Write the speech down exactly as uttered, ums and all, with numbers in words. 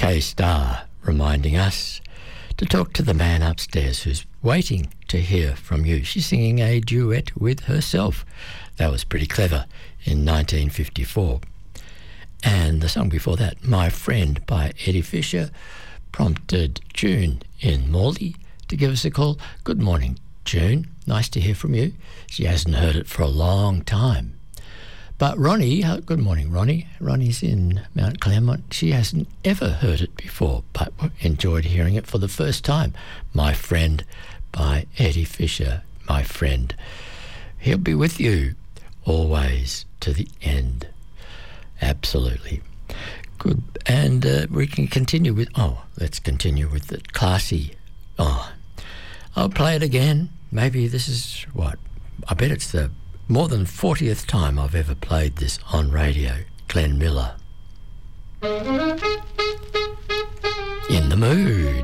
K-Star reminding us to talk to the man upstairs who's waiting to hear from you. She's singing a duet with herself. That was pretty clever in nineteen fifty-four. And the song before that, My Friend by Eddie Fisher, prompted June in Morley to give us a call. Good morning, June. Nice to hear from you. She hasn't heard it for a long time. But Ronnie, uh, good morning, Ronnie. Ronnie's in Mount Claremont. She hasn't ever heard it before, but enjoyed hearing it for the first time. My Friend by Eddie Fisher, My Friend. He'll be with you always to the end. Absolutely. Good. And uh, we can continue with, oh, let's continue with the classy. Oh, I'll play it again. Maybe this is what? I bet it's the more than fortieth time I've ever played this on radio. Glenn Miller. In the Mood.